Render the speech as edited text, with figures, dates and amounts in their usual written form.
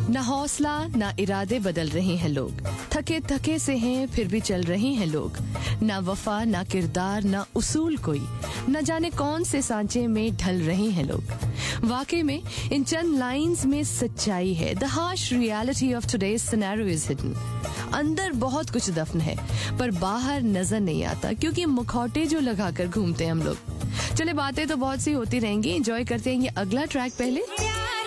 ना हौसला ना इरादे बदल रहे हैं लोग, थके थके से हैं फिर भी चल रहे हैं लोग। ना वफा ना किरदार ना उसूल कोई, न जाने कौन से सांचे में ढल रहे हैं लोग। वाकई में इन चंद लाइंस में सच्चाई है। The harsh reality of today's scenario is hidden. अंदर बहुत कुछ दफन है पर बाहर नजर नहीं आता, क्योंकि मुखौटे जो लगाकर घूमते हैं हम लोग। चले बातें तो बहुत सी होती रहेंगी, एंजॉय करते हैं ये अगला ट्रैक पहले।